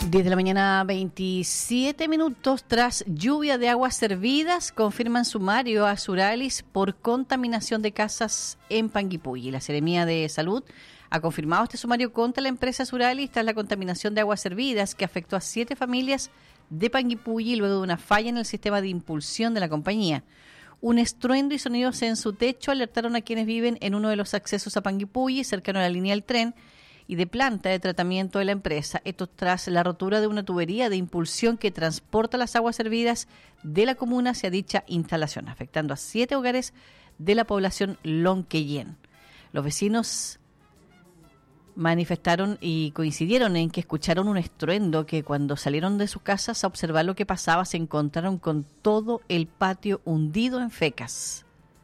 10 de la mañana, 27 minutos. Tras lluvia de aguas servidas, confirman sumario a Suralis por contaminación de casas en Panguipulli. La Seremía de Salud ha confirmado este sumario contra la empresa Suralis tras la contaminación de aguas servidas que afectó a 7 familias de Panguipulli luego de una falla en el sistema de impulsión de la compañía. Un estruendo y sonidos en su techo alertaron a quienes viven en uno de los accesos a Panguipulli, cercano a la línea del tren y de planta de tratamiento de la empresa. Esto tras la rotura de una tubería de impulsión que transporta las aguas servidas de la comuna hacia dicha instalación, afectando a 7 hogares de la población Lonquellén. Los vecinos manifestaron y coincidieron en que escucharon un estruendo que cuando salieron de sus casas a observar lo que pasaba se encontraron con todo el patio hundido en fecas.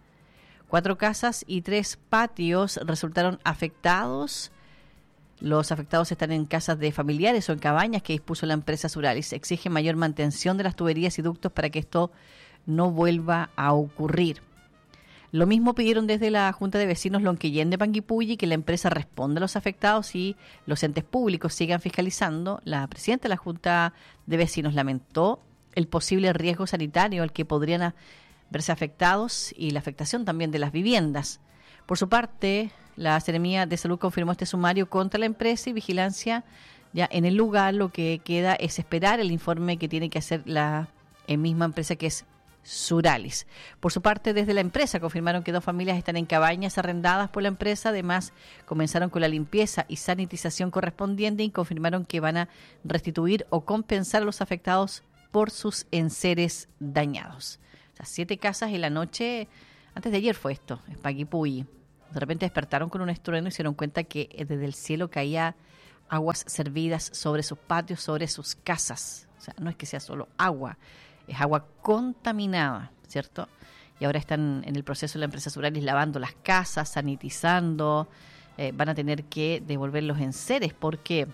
4 casas y 3 patios resultaron afectados. Los afectados están en casas de familiares o en cabañas que dispuso la empresa Suralis. Exige mayor mantención de las tuberías y ductos para que esto no vuelva a ocurrir. Lo mismo pidieron desde la Junta de Vecinos Lonquellén de Panguipulli, que la empresa responda a los afectados y los entes públicos sigan fiscalizando. La presidenta de la Junta de Vecinos lamentó el posible riesgo sanitario al que podrían verse afectados y la afectación también de las viviendas. Por su parte, la Seremía de Salud confirmó este sumario contra la empresa y vigilancia ya en el lugar. Lo que queda es esperar el informe que tiene que hacer la misma empresa, que es Suralis. Por su parte, desde la empresa confirmaron que 2 familias están en cabañas arrendadas por la empresa. Además, comenzaron con la limpieza y sanitización correspondiente y confirmaron que van a restituir o compensar a los afectados por sus enseres dañados. O sea, 7 casas en la noche, antes de ayer fue esto, en Panguipulli. De repente despertaron con un estruendo y se dieron cuenta que desde el cielo caía aguas servidas sobre sus patios, sobre sus casas. O sea, no es que sea solo agua, es agua contaminada, ¿cierto? Y ahora están en el proceso de la empresa Suralis lavando las casas, sanitizando. Van a tener que devolver los enseres porque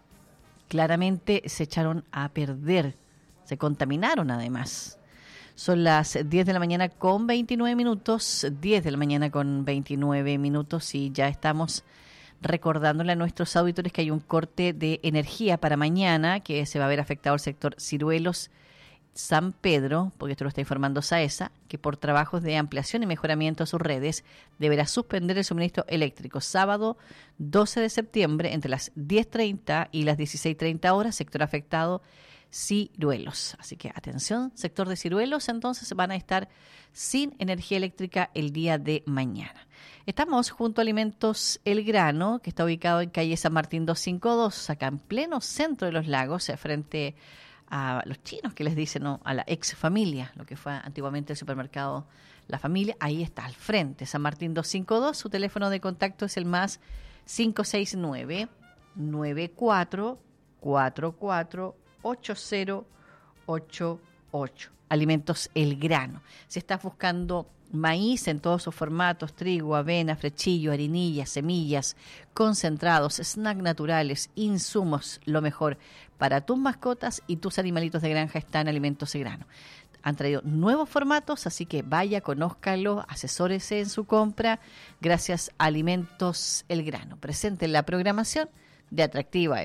claramente se echaron a perder, se contaminaron además. Son las 10 de la mañana con 29 minutos, 10 de la mañana con 29 minutos y ya estamos recordándole a nuestros auditores que hay un corte de energía para mañana, que se va a ver afectado el sector Ciruelos, San Pedro, porque esto lo está informando SAESA, que por trabajos de ampliación y mejoramiento de sus redes deberá suspender el suministro eléctrico sábado 12 de septiembre entre las 10:30 y las 16:30 horas, sector afectado Ciruelos. Así que atención, sector de Ciruelos, entonces van a estar sin energía eléctrica el día de mañana. Estamos junto a Alimentos El Grano, que está ubicado en calle San Martín 252, acá en pleno centro de Los Lagos, frente a los chinos que les dicen, ¿no?, a la ex familia, lo que fue antiguamente el supermercado La Familia. Ahí está al frente, San Martín 252. Su teléfono de contacto es el más 569 94 44 8088. Alimentos El Grano. Si estás buscando maíz en todos sus formatos, trigo, avena, frechillo, harinillas, semillas, concentrados, snacks naturales, insumos, lo mejor para tus mascotas y tus animalitos de granja está en Alimentos El Grano. Han traído nuevos formatos, así que vaya, conózcalo, asesórese en su compra. Gracias a Alimentos El Grano. Presente en la programación de Atractiva